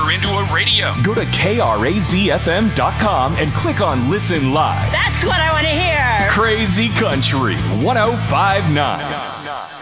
you're into a radio. Go to KRAZFM.com and click on Listen Live. That's what I want to hear. Crazy Country 1059.